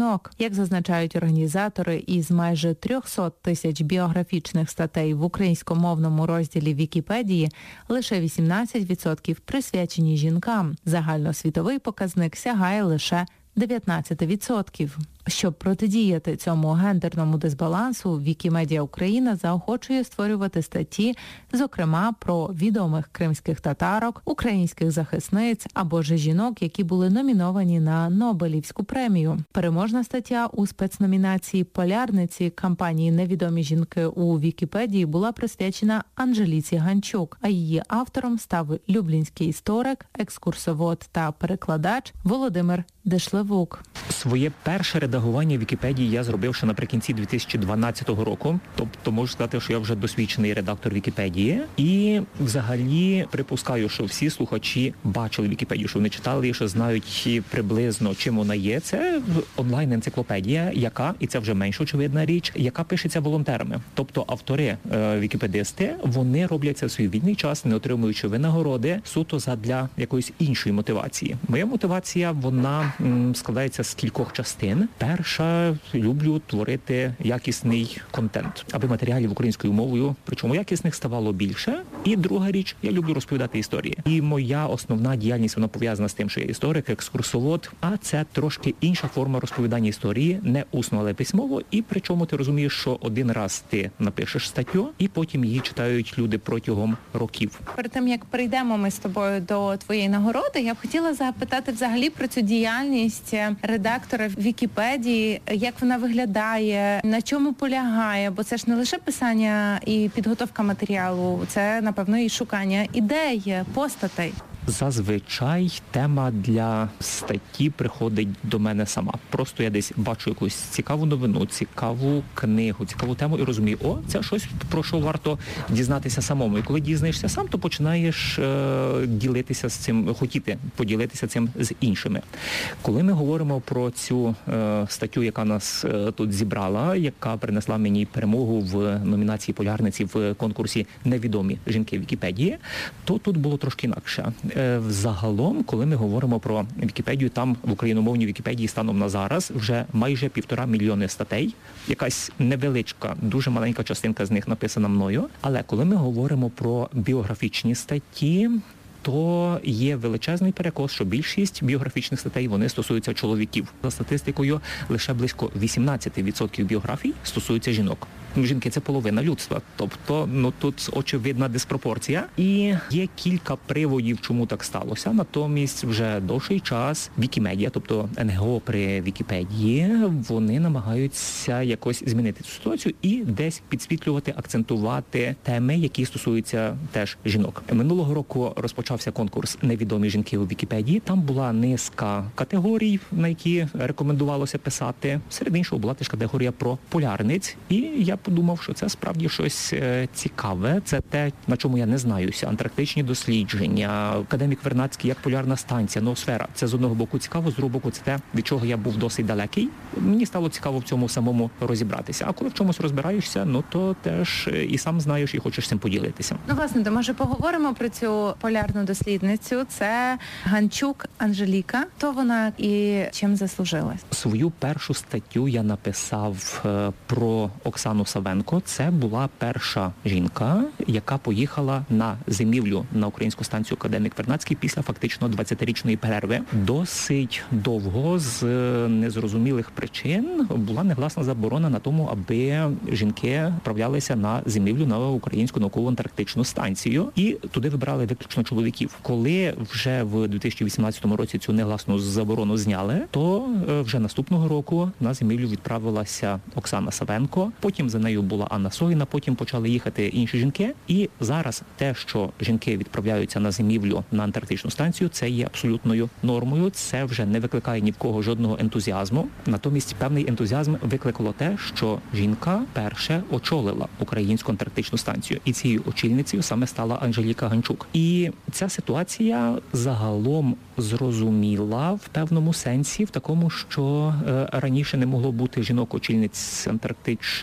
жінок. Як зазначають організатори, із майже 300 тисяч біографічних статей в українськомовному розділі Вікіпедії лише 18% присвячені жінкам. Загальносвітовий показник сягає лише 19%. Щоб протидіяти цьому гендерному дисбалансу, Вікімедія Україна заохочує створювати статті, зокрема про відомих кримських татарок, українських захисниць або ж жінок, які були номіновані на Нобелівську премію. Переможна стаття у спецномінації «Полярниці» кампанії «Невідомі жінки» у Вікіпедії була присвячена Анжеліці Ганчук, а її автором став люблінський історик, екскурсовод та перекладач Володимир Дешлевук. Своє перше редагування Вікіпедії я зробив ще наприкінці 2012 року. Тобто можу сказати, що я вже досвідчений редактор Вікіпедії. І взагалі припускаю, що всі слухачі бачили Вікіпедію, що вони читали і що знають приблизно, чим вона є. Це онлайн-енциклопедія, яка, і це вже менш очевидна річ, яка пишеться волонтерами. Тобто автори, вікіпедисти, вони роблять це в свій вільний час, не отримуючи винагороди, суто задля якоїсь іншої мотивації. Моя мотивація, вона складається з кількох частин. Перша, люблю творити якісний контент, аби матеріалів українською мовою, причому якісних, ставало більше. І друга річ, я люблю розповідати історії. І моя основна діяльність, вона пов'язана з тим, що я історик, екскурсовод, а це трошки інша форма розповідання історії, не усно, але письмово, і причому ти розумієш, що один раз ти напишеш статтю, і потім її читають люди протягом років. Перед тим, як перейдемо ми з тобою до твоєї нагороди, я б хотіла запитати взагалі про цю діяльність редактора Вікіпедії, як вона виглядає, на чому полягає, бо це ж не лише писання і підготовка матеріалу, це, напевно, і шукання ідей, постатей. Зазвичай тема для статті приходить до мене сама. Просто я десь бачу якусь цікаву новину, цікаву книгу, цікаву тему і розумію, це щось, про що варто дізнатися самому. І коли дізнаєшся сам, то починаєш ділитися з цим, хотіти поділитися цим з іншими. Коли ми говоримо про цю статтю, яка нас тут зібрала, яка принесла мені перемогу в номінації «Полярниці» в конкурсі «Невідомі жінки Вікіпедії», то тут було трошки інакше. Взагалом, коли ми говоримо про Вікіпедію, там в україномовній Вікіпедії станом на зараз вже майже 1,5 мільйони статей. Якась невеличка, дуже маленька частинка з них написана мною. Але коли ми говоримо про біографічні статті, то є величезний перекос, що більшість біографічних статей, вони стосуються чоловіків. За статистикою, лише близько 18% біографій стосуються жінок. Жінки – це половина людства. Тобто, тут очевидна диспропорція. І є кілька приводів, чому так сталося. Натомість, вже довший час Вікімедія, тобто НГО при Вікіпедії, вони намагаються якось змінити цю ситуацію і десь підсвітлювати, акцентувати теми, які стосуються теж жінок. Минулого року розпочався конкурс «Невідомі жінки у Вікіпедії». Там була низка категорій, на які рекомендувалося писати. Серед іншого була теж категорія про полярниць. І я подумав, що це справді щось цікаве. Це те, на чому я не знаюся. Антарктичні дослідження, академік Вернадський як полярна станція, ноосфера. Це з одного боку цікаво, з другого боку це те, від чого я був досить далекий. Мені стало цікаво в цьому самому розібратися. А коли в чомусь розбираєшся, то теж і сам знаєш, і хочеш цим поділитися. Власне, то може поговоримо про цю полярну дослідницю. Це Ганчук Анжеліка. Хто вона і чим заслужилась? Свою першу статтю я написав про Оксану Савенко. Це була перша жінка, яка поїхала на зимівлю на українську станцію академік Вернадський після фактично 20-річної перерви. Досить довго з незрозумілих причин була негласна заборона на тому, аби жінки відправлялися на зимівлю на українську науково-антарктичну станцію. І туди вибирали виключно чоловіків. Коли вже в 2018 році цю негласну заборону зняли, то вже наступного року на зимівлю відправилася Оксана Савенко. Потім за нею була Анна Согіна, потім почали їхати інші жінки. І зараз те, що жінки відправляються на зимівлю на антарктичну станцію, це є абсолютною нормою. Це вже не викликає ні в кого жодного ентузіазму. Натомість певний ентузіазм викликало те, що жінка перше очолила українську антарктичну станцію. І цією очільницею саме стала Анжеліка Ганчук. І ця ситуація загалом зрозуміла в певному сенсі, в такому, що раніше не могло бути жінок-очільниць антарктичних експедицій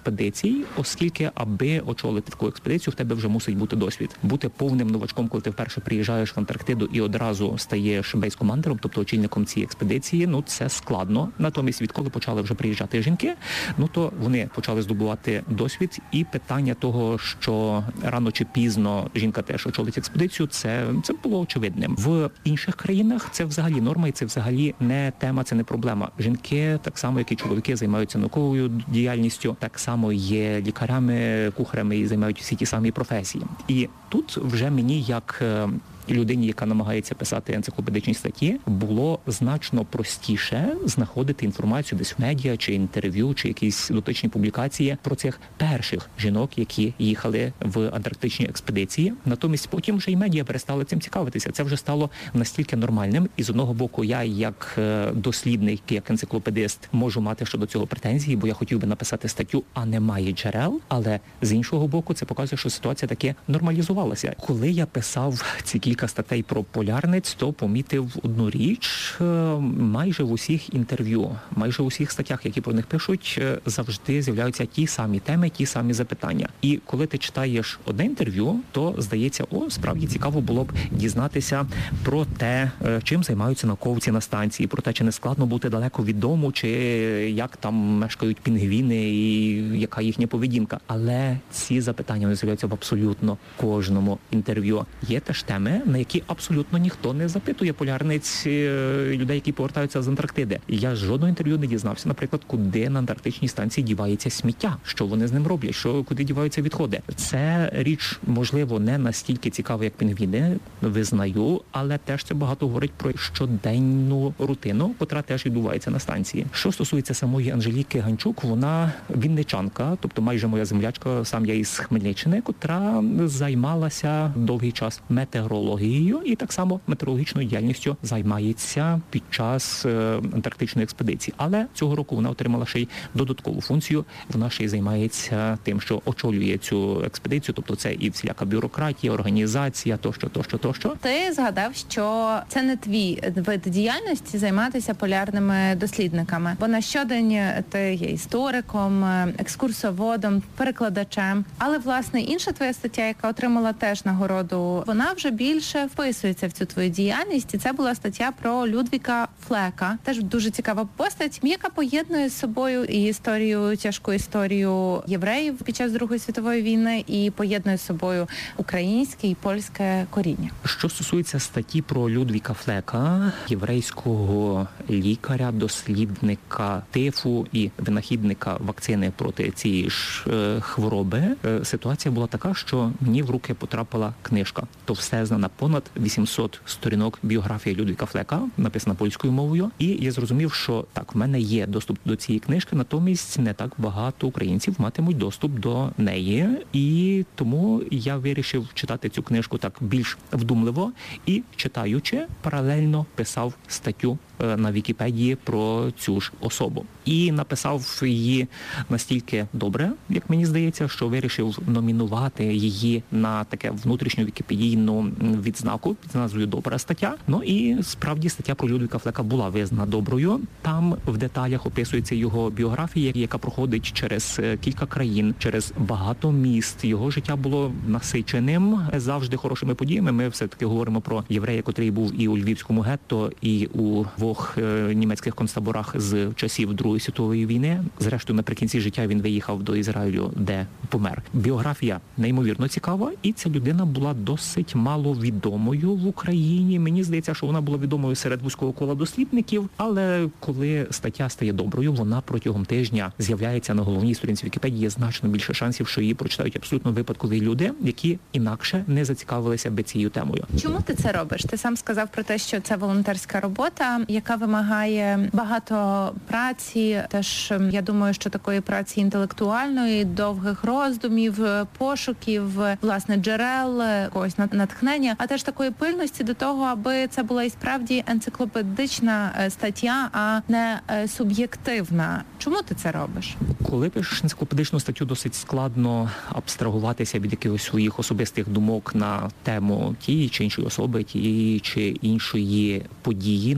експедицій, оскільки, аби очолити таку експедицію, в тебе вже мусить бути досвід. Бути повним новачком, коли ти вперше приїжджаєш в Антарктиду і одразу стаєш бейс-командером, тобто очільником цієї експедиції, це складно. Натомість, відколи почали вже приїжджати жінки, то вони почали здобувати досвід, і питання того, що рано чи пізно жінка теж очолить експедицію, це було очевидним. В інших країнах це взагалі норма, і це взагалі не тема, це не проблема. Жінки, так само, як і чоловіки, займаються науковою діяльністю, так само є лікарями, кухарями і займають всі ті самі професії. І тут вже мені, як людині, яка намагається писати енциклопедичні статті, було значно простіше знаходити інформацію десь в медіа, чи інтерв'ю, чи якісь дотичні публікації про цих перших жінок, які їхали в антарктичні експедиції. Натомість потім вже і медіа перестали цим цікавитися. Це вже стало настільки нормальним. І з одного боку, я як дослідник, як енциклопедист, можу мати щодо цього претензії, бо я хотів би написати статтю, а немає джерел. Але з іншого боку, це показує, що ситуація таки нормалізувалася. Коли я писав ці кілька статей про полярниць, то помітив одну річ: майже в усіх інтерв'ю, майже в усіх статтях, які про них пишуть, завжди з'являються ті самі теми, ті самі запитання. І коли ти читаєш одне інтерв'ю, то здається, справді цікаво було б дізнатися про те, чим займаються науковці на станції, про те, чи не складно бути далеко від дому, чи як там мешкають пінгвіни і яка їхня поведінка. Але ці запитання не з'являються в абсолютно кожному інтерв'ю. Є теж теми, на які абсолютно ніхто не запитує полярниць, людей, які повертаються з Антарктиди. Я з жодного інтерв'ю не дізнався, наприклад, куди на антарктичній станції дівається сміття, що вони з ним роблять, куди діваються відходи. Це річ, можливо, не настільки цікава, як пінгвіни, визнаю, але теж це багато говорить про щоденну рутину, котра теж відбувається на станції. Що стосується самої Анжеліки Ганчук, вона вінничанка, тобто майже моя землячка, сам я із Хмельниччини, котра займалася довгий час метеорологією і так само метеорологічною діяльністю займається під час антарктичної експедиції. Але цього року вона отримала ще й додаткову функцію. Вона ще й займається тим, що очолює цю експедицію, тобто це і всіляка бюрократія, організація, тощо. Ти згадав, що це не твій вид діяльності займатися полярними дослідниками. Бо на щодень ти є істориком, екскурсоводом, перекладачем. Але, власне, інша твоя стаття, яка отримала теж нагороду, вона вже більше вписується в цю твою діяльність. І це була стаття про Людвіка Флека. Теж дуже цікава постать, яка поєднує з собою і історію, тяжку історію євреїв під час Другої світової війни, і поєднує з собою українське і польське коріння. Що стосується статті про Людвіка Флека, єврейського лікаря, дослідника тифу і винахідника вакцини проти цієї ж хвороби, ситуація була така, що мені в руки потрапила книжка. Товстезна, на понад 800 сторінок біографія Людвіка Флека, написана польською мовою. І я зрозумів, що так, в мене є доступ до цієї книжки, натомість не так багато українців матимуть доступ до неї. І тому я вирішив читати цю книжку так більш вдумливо і, читаючи, паралельно писав статтю на Вікіпедії про цю ж особу. І написав її настільки добре, як мені здається, що вирішив номінувати її на таке внутрішню вікіпедійну відзнаку під назвою «Добра стаття». Ну і справді стаття про Людвіка Флека була визнана доброю. Там в деталях описується його біографія, яка проходить через кілька країн, через багато міст. Його життя було насиченим, завжди хорошими подіями. Ми все-таки говоримо про єврея, котрий був і у Львівському гетто, і у двох німецьких концтаборах з часів Другої світової війни. Зрештою, наприкінці життя він виїхав до Ізраїлю, де помер. Біографія неймовірно цікава, і ця людина була досить маловідомою в Україні. Мені здається, що вона була відомою серед вузького кола дослідників, але коли стаття стає доброю, вона протягом тижня з'являється на головній сторінці Вікіпедії, є значно більше шансів, що її прочитають абсолютно випадкові люди, які інакше не зацікавилися би цією темою. Чому ти це робиш? Ти сам сказав про те, що це волонтерська робота, яка вимагає багато праці. Теж, я думаю, що такої праці інтелектуальної, довгих роздумів, пошуків, власне, джерел, якогось натхнення, а теж такої пильності до того, аби це була і справді енциклопедична стаття, а не суб'єктивна. Чому ти це робиш? Коли пишеш енциклопедичну статтю, досить складно абстрагуватися від якихось своїх особистих думок на тему тієї чи іншої особи, тієї чи іншої події. Натомість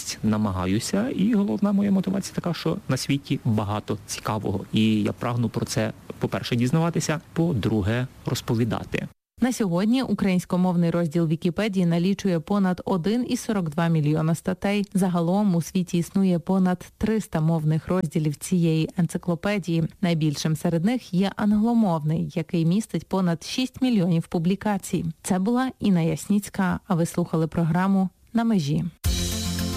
цікавість, намагаюся, і головна моя мотивація така, що на світі багато цікавого. І я прагну про це, по-перше, дізнаватися, по-друге, розповідати. На сьогодні українськомовний розділ Вікіпедії налічує понад 1,42 мільйона статей. Загалом у світі існує понад 300 мовних розділів цієї енциклопедії. Найбільшим серед них є англомовний, який містить понад 6 мільйонів публікацій. Це була Інна Ясніцька, а ви слухали програму «На межі».